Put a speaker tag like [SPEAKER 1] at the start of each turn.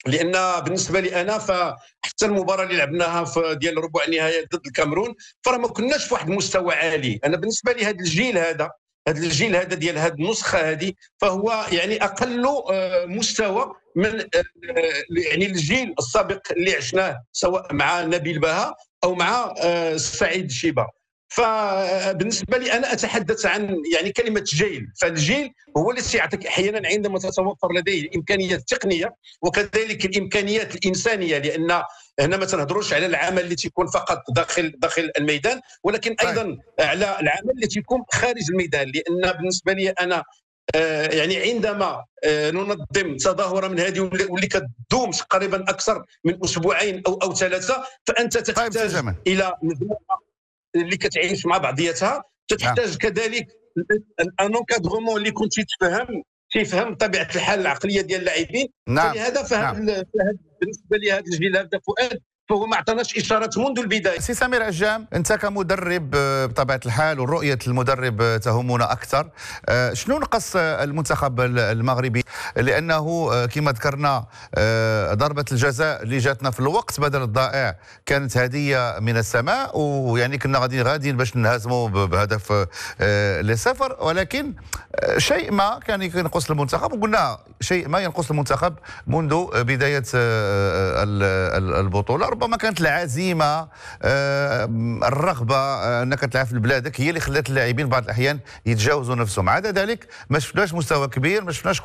[SPEAKER 1] لان بالنسبه لي انا فحتى المباراه اللي لعبناها في ديال ربع النهائي ضد الكاميرون فراه ما كناش في واحد المستوى عالي. انا بالنسبه لي هذا الجيل هذا ديال هذه النسخه هذه فهو يعني اقل مستوى من يعني الجيل السابق اللي عشناه سواء مع نبيل بها او مع سعيد شيبه. فبالنسبه لي انا اتحدث عن يعني كلمه جيل، فالجيل هو اللي سيعطيك احيانا عندما تتوفر لديه الامكانيات التقنيه وكذلك الامكانيات الانسانيه، لان هنا ما تنهضروش على العمل اللي تيكون فقط داخل الميدان، ولكن ايضا على العمل اللي تيكون خارج الميدان. لان بالنسبه لي انا يعني عندما ننظم تظاهره من هذه واللي كتدوم تقريبا اكثر من اسبوعين او ثلاثه، فانت تحتاج الى مجموعه اللي كتعيش مع بعضياتها، تحتاج كذلك ان انكادغومون اللي كنت تيفهم طبيعه الحال العقليه ديال اللاعبين. فلهذا بالنسبه لي هذا الجيل هذا فؤاد فهو ما عطاناش اشارات منذ البدايه.
[SPEAKER 2] سي سمير عجام، انت كمدرب بطبيعه الحال ورؤيه المدرب تهمنا اكثر، شنو نقص المنتخب المغربي؟ لانه كما ذكرنا ضربه الجزاء اللي جاتنا في الوقت بدل الضائع كانت هديه من السماء، ويعني كنا غاديين باش نهزموا بهدف ل0، ولكن شيء ما كان ينقص المنتخب، وقلنا شيء ما ينقص المنتخب منذ بدايه البطوله. ربما كانت العزيمه، الرغبه انك تلعب في بلادك هي اللي خلات اللاعبين بعض الاحيان يتجاوزوا نفسهم. عدا ذلك ما شفناش مستوى كبير، ما شفناش